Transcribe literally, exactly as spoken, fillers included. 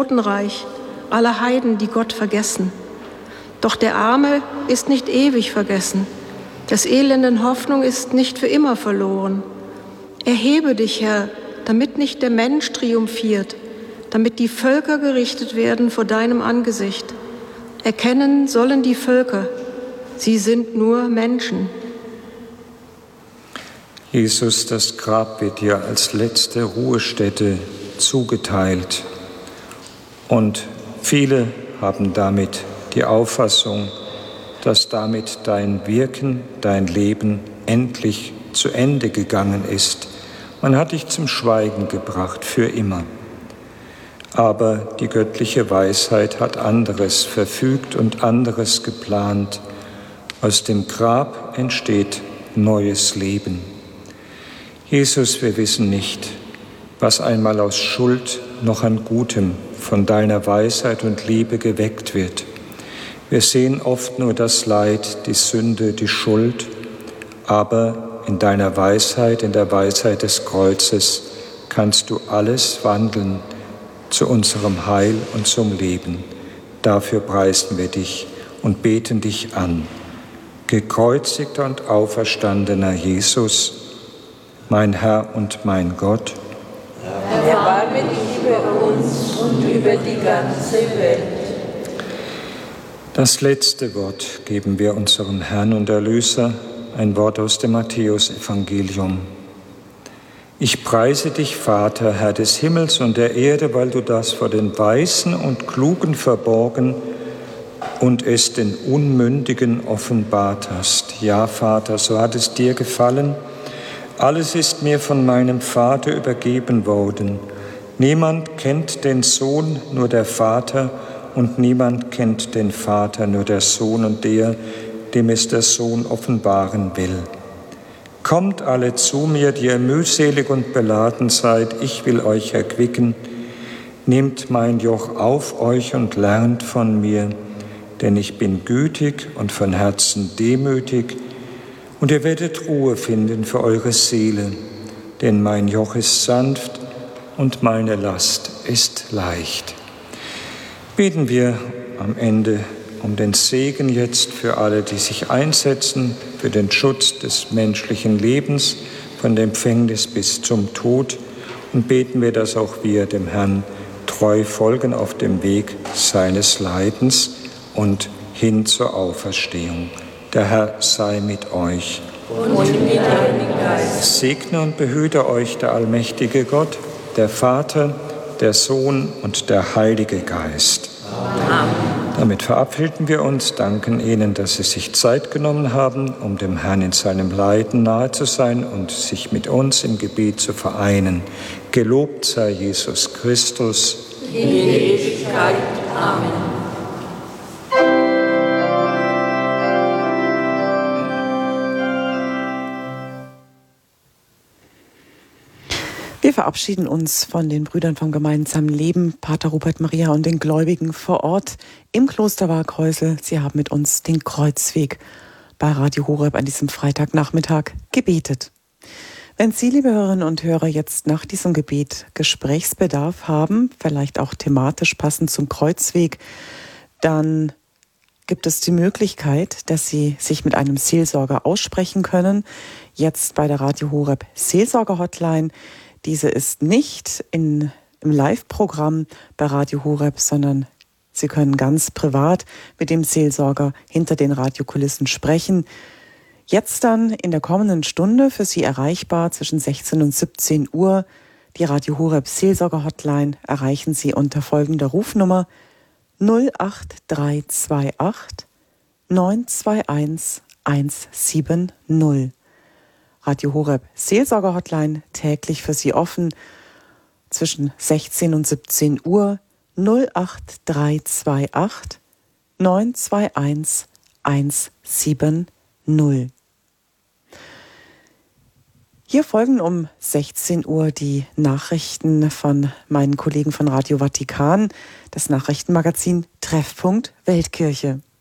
Totenreich, aller Heiden, die Gott vergessen. Doch der Arme ist nicht ewig vergessen. Des Elenden Hoffnung ist nicht für immer verloren. Erhebe dich, Herr, damit nicht der Mensch triumphiert, damit die Völker gerichtet werden vor deinem Angesicht. Erkennen sollen die Völker, sie sind nur Menschen. Jesus, das Grab wird dir als letzte Ruhestätte zugeteilt. Und viele haben damit die Auffassung, dass damit dein Wirken, dein Leben endlich zu Ende gegangen ist. Man hat dich zum Schweigen gebracht, für immer. Aber die göttliche Weisheit hat anderes verfügt und anderes geplant. Aus dem Grab entsteht neues Leben. Jesus, wir wissen nicht, was einmal aus Schuld noch an Gutem von deiner Weisheit und Liebe geweckt wird. Wir sehen oft nur das Leid, die Sünde, die Schuld, aber in deiner Weisheit, in der Weisheit des Kreuzes, kannst du alles wandeln zu unserem Heil und zum Leben. Dafür preisen wir dich und beten dich an. Gekreuzigter und auferstandener Jesus, mein Herr und mein Gott, erbarme dich über uns und über die ganze Welt. Das letzte Wort geben wir unserem Herrn und Erlöser, ein Wort aus dem Matthäusevangelium. Ich preise dich, Vater, Herr des Himmels und der Erde, weil du das vor den Weisen und Klugen verborgen und es den Unmündigen offenbart hast. Ja, Vater, so hat es dir gefallen. Alles ist mir von meinem Vater übergeben worden. Niemand kennt den Sohn, nur der Vater, und niemand kennt den Vater, nur der Sohn und der, dem es der Sohn offenbaren will. Kommt alle zu mir, die ihr mühselig und beladen seid, ich will euch erquicken. Nehmt mein Joch auf euch und lernt von mir, denn ich bin gütig und von Herzen demütig, und ihr werdet Ruhe finden für eure Seele, denn mein Joch ist sanft und meine Last ist leicht. Beten wir am Ende um den Segen jetzt für alle, die sich einsetzen für den Schutz des menschlichen Lebens, von der Empfängnis bis zum Tod, und beten wir, dass auch wir dem Herrn treu folgen auf dem Weg seines Leidens und hin zur Auferstehung. Der Herr sei mit euch. Und mit deinem Geist. Segne und behüte euch der allmächtige Gott, der Vater, der Sohn und der Heilige Geist. Amen. Damit verabschieden wir uns, danken Ihnen, dass Sie sich Zeit genommen haben, um dem Herrn in seinem Leiden nahe zu sein und sich mit uns im Gebet zu vereinen. Gelobt sei Jesus Christus. In Ewigkeit. Amen. Wir verabschieden uns von den Brüdern vom gemeinsamen Leben, Pater Rupert Maria und den Gläubigen vor Ort im Kloster Waaghäusel. Sie haben mit uns den Kreuzweg bei Radio Horeb an diesem Freitagnachmittag gebetet. Wenn Sie, liebe Hörerinnen und Hörer, jetzt nach diesem Gebet Gesprächsbedarf haben, vielleicht auch thematisch passend zum Kreuzweg, dann gibt es die Möglichkeit, dass Sie sich mit einem Seelsorger aussprechen können. Jetzt bei der Radio Horeb Seelsorger-Hotline. Diese ist nicht in, im Live-Programm bei Radio Horeb, sondern Sie können ganz privat mit dem Seelsorger hinter den Radiokulissen sprechen. Jetzt dann in der kommenden Stunde für Sie erreichbar zwischen sechzehn und siebzehn Uhr. Die Radio Horeb Seelsorger-Hotline erreichen Sie unter folgender Rufnummer null acht drei zwei acht neun zwei eins eins sieben null. Radio Horeb Seelsorger-Hotline täglich für Sie offen zwischen sechzehn und siebzehn Uhr null acht drei zwei acht neun zwei eins eins sieben null. Hier folgen um sechzehn Uhr die Nachrichten von meinen Kollegen von Radio Vatikan, das Nachrichtenmagazin Treffpunkt Weltkirche.